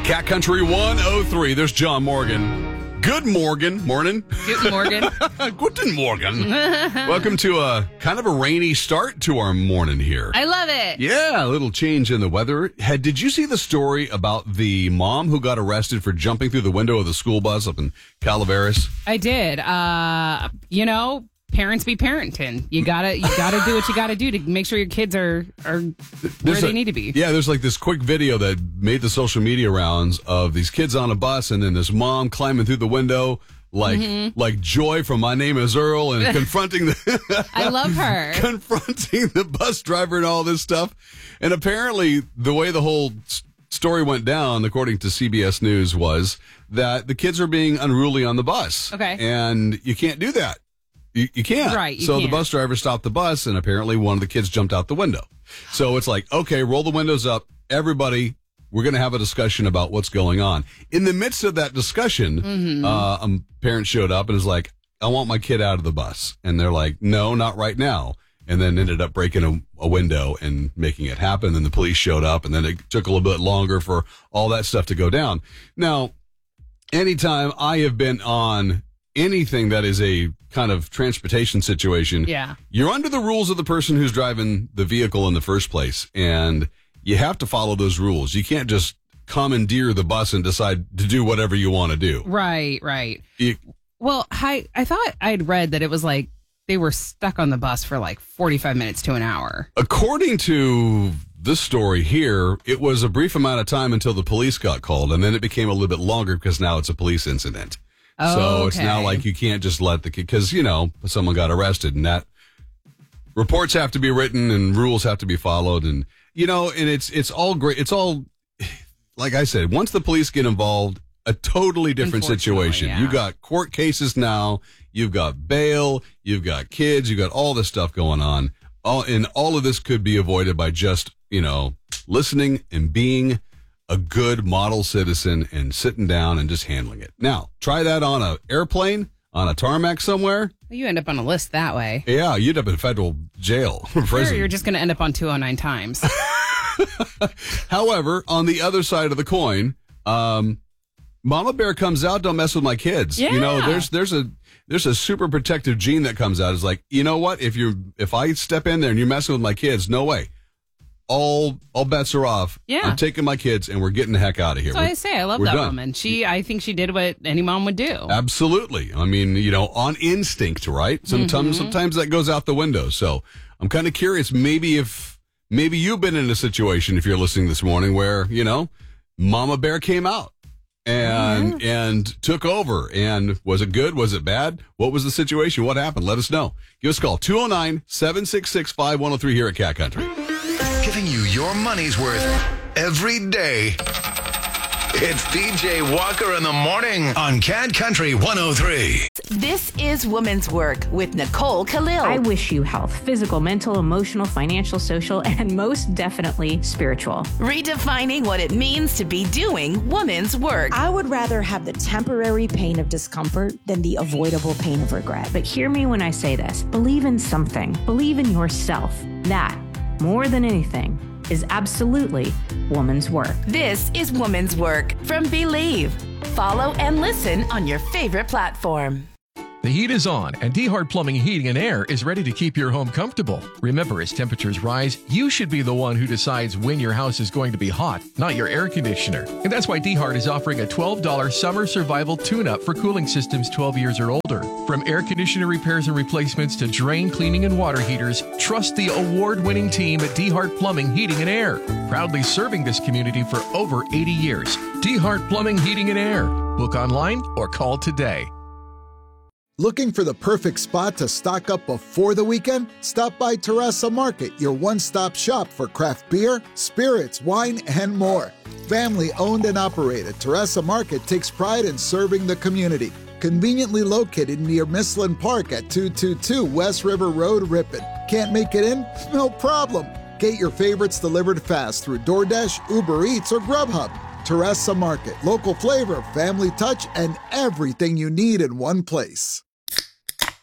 Cat Country 103. There's John Morgan. Good morning. Morning. Good morning. Guten Morgen. Welcome to a kind of a rainy start to our morning here. I love it. Yeah, a little change in the weather. Did you see the story about the mom who got arrested for jumping through the window of the school bus up in Calaveras? I did. Parents be parenting. You gotta do what you gotta do to make sure your kids are where they need to be. Yeah, there's like this quick video that made the social media rounds of these kids on a bus and then this mom climbing through the window like Joy from My Name is Earl and confronting I love her. confronting the bus driver and all this stuff. And apparently the way the whole story went down, according to CBS News, was that the kids are being unruly on the bus. Okay. And you can't do that. You can't. Right. So the bus driver stopped the bus, and apparently one of the kids jumped out the window. So it's like, okay, roll the windows up. Everybody, we're going to have a discussion about what's going on. In the midst of that discussion, a parent showed up and was like, I want my kid out of the bus. And they're like, no, not right now. And then ended up breaking a window and making it happen. Then the police showed up, and then it took a little bit longer for all that stuff to go down. Now, anytime I have been on anything that is a kind of transportation situation, you're under the rules of the person who's driving the vehicle in the first place, and you have to follow those rules. You can't just commandeer the bus and decide to do whatever you want to do. Right. Well, I thought I'd read that it was like they were stuck on the bus for like 45 minutes to an hour. According to this story here, it was a brief amount of time until the police got called, and then it became a little bit longer because now it's a police incident. So it's now like you can't just let the kid, because, someone got arrested, and that reports have to be written and rules have to be followed. And, and it's all great. It's all, like I said, once the police get involved, a totally different situation. Yeah. You got court cases now. You've got bail. You've got kids. You've got all this stuff going on. And all of this could be avoided by just, listening and being a good model citizen and sitting down and just handling it. Now, try that on an airplane, on a tarmac somewhere. You end up on a list that way. Yeah, you'd end up in federal jail or prison. Sure, you're just going to end up on 209 times. However, on the other side of the coin, Mama Bear comes out, don't mess with my kids. Yeah. There's a super protective gene that comes out. It's like, you know what? If I step in there and you're messing with my kids, no way. All bets are off. Yeah. I'm taking my kids and we're getting the heck out of here. So I say, I love that woman. I think she did what any mom would do. Absolutely. I mean, on instinct, right? Sometimes that goes out the window. So I'm kind of curious, maybe you've been in a situation, if you're listening this morning, where, Mama Bear came out and took over. And was it good? Was it bad? What was the situation? What happened? Let us know. Give us a call. 209-766-5103 here at Cat Country. Giving you your money's worth every day. It's DJ Walker in the morning on Cat Country 103. This is Woman's Work with Nicole Khalil. I wish you health, physical, mental, emotional, financial, social, and most definitely spiritual. Redefining what it means to be doing woman's work. I would rather have the temporary pain of discomfort than the avoidable pain of regret. But hear me when I say this. Believe in something. Believe in yourself. That, more than anything, is absolutely woman's work. This is Woman's Work from Believe. Follow and listen on your favorite platform. The heat is on, and D-Hart Plumbing, Heating, and Air is ready to keep your home comfortable. Remember, as temperatures rise, you should be the one who decides when your house is going to be hot, not your air conditioner. And that's why D-Hart is offering a $12 summer survival tune-up for cooling systems 12 years or older. From air conditioner repairs and replacements to drain cleaning and water heaters, trust the award-winning team at D-Hart Plumbing, Heating, and Air. Proudly serving this community for over 80 years. D-Hart Plumbing, Heating, and Air. Book online or call today. Looking for the perfect spot to stock up before the weekend? Stop by Teresa Market, your one-stop shop for craft beer, spirits, wine, and more. Family-owned and operated, Teresa Market takes pride in serving the community. Conveniently located near Mislin Park at 222 West River Road, Ripon. Can't make it in? No problem. Get your favorites delivered fast through DoorDash, Uber Eats, or Grubhub. Teresa Market, local flavor, family touch, and everything you need in one place.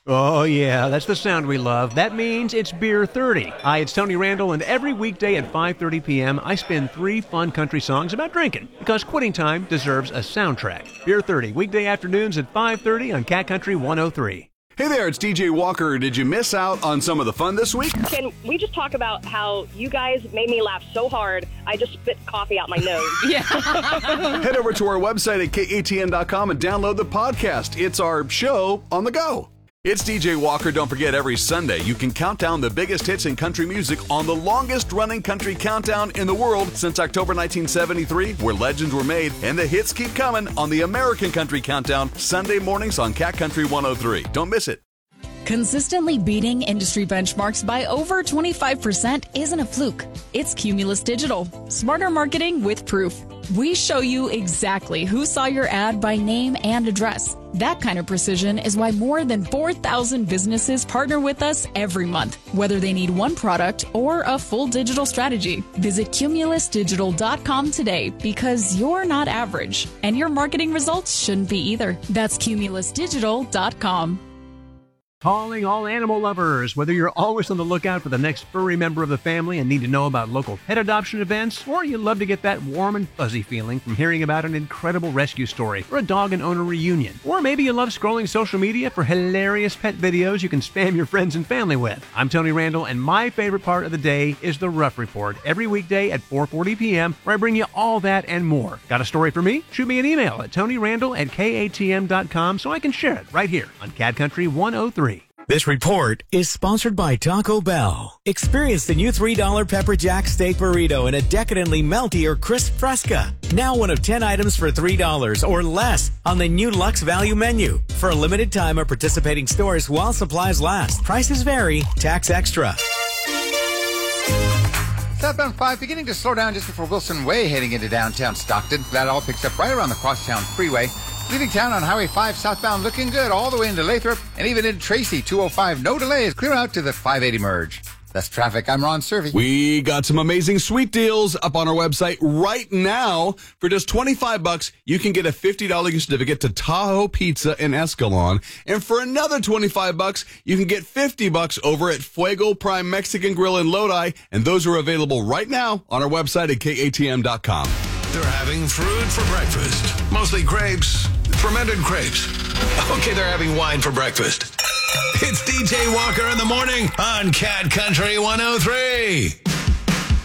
Oh, yeah, that's the sound we love. That means it's Beer 30. Hi, it's Tony Randall, and every weekday at 5:30 p.m., I spin 3 fun country songs about drinking, because quitting time deserves a soundtrack. Beer 30, weekday afternoons at 5:30 on Cat Country 103. Hey there, it's DJ Walker. Did you miss out on some of the fun this week? Can we just talk about how you guys made me laugh so hard, I just spit coffee out my nose? Yeah. Head over to our website at katn.com and download the podcast. It's our show on the go. It's DJ Walker. Don't forget, every Sunday you can count down the biggest hits in country music on the longest-running country countdown in the world since October 1973, where legends were made, and the hits keep coming on the American Country Countdown, Sunday mornings on Cat Country 103. Don't miss it. Consistently beating industry benchmarks by over 25% isn't a fluke. It's Cumulus Digital. Smarter marketing with proof. We show you exactly who saw your ad by name and address. That kind of precision is why more than 4,000 businesses partner with us every month, whether they need one product or a full digital strategy. Visit cumulusdigital.com today, because you're not average, and your marketing results shouldn't be either. That's cumulusdigital.com. Calling all animal lovers. Whether you're always on the lookout for the next furry member of the family and need to know about local pet adoption events, or you love to get that warm and fuzzy feeling from hearing about an incredible rescue story or a dog and owner reunion, or maybe you love scrolling social media for hilarious pet videos you can spam your friends and family with. I'm Tony Randall, and my favorite part of the day is the Rough Report, every weekday at 4:40 p.m., where I bring you all that and more. Got a story for me? Shoot me an email at tonyrandall@katm.com so I can share it right here on Cat Country 103. This report is sponsored by Taco Bell. Experience the new $3 Pepper Jack Steak Burrito in a decadently melty or crisp fresca. Now one of 10 items for $3 or less on the new Luxe Value menu. For a limited time at participating stores while supplies last. Prices vary. Tax extra. Southbound 5 beginning to slow down just before Wilson Way heading into downtown Stockton. That all picks up right around the Crosstown Freeway. Leaving town on Highway 5 southbound looking good all the way into Lathrop and even in Tracy. 205, no delays. Clear out to the 580 merge. That's traffic. I'm Ron Servey. We got some amazing sweet deals up on our website right now. For just $25, you can get a $50 gift certificate to Tahoe Pizza in Escalon. And for another $25, you can get $50 over at Fuego Prime Mexican Grill in Lodi. And those are available right now on our website at katm.com. They're having fruit for breakfast. Mostly grapes, fermented grapes. Okay, they're having wine for breakfast. It's DJ Walker in the morning on Cat Country 103.